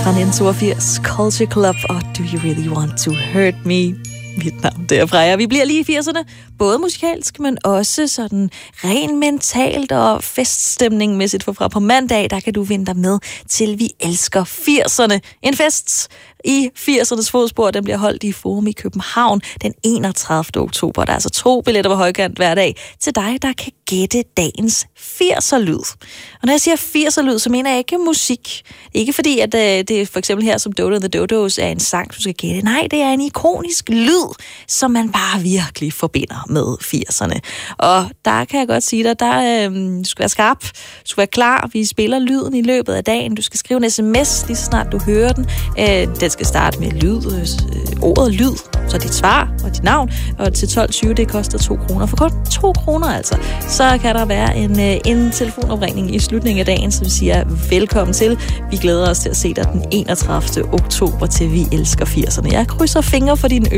fra 1982, Culture Club og Do You Really Want To Hurt Me? Mit navn det er Freja. Vi bliver lige i 80'erne, både musikalsk, men også sådan ren mentalt og feststemningmæssigt. For fra på mandag, der kan du vinde dig med til Vi Elsker 80'erne. En fest i 80'ernes fodspor, den bliver holdt i Forum i København den 31. oktober. Der er altså 2 billetter på højkant hver dag til dig, der kan gætte dagens 80'er-lyd. Og når jeg siger 80'er-lyd, så mener jeg ikke musik. Ikke fordi, at det for eksempel her som Dodo the Dodos er en sang, du skal gætte. Nej, det er en ikonisk lyd, som man bare virkelig forbinder med 80'erne. Og der kan jeg godt sige dig, du skal være skarp, du skal være klar. Vi spiller lyden i løbet af dagen. Du skal skrive en sms, lige så snart du hører den. Den skal starte med ordet lyd, så dit svar og dit navn. Og til 12.20, det koster 2 kroner. For kun 2 kroner altså. Så kan der være en telefonopringning i slutningen af dagen, som siger velkommen til. Vi glæder os til at se dig den 31. oktober til Vi Elsker 80'erne. Jeg krydser fingre for din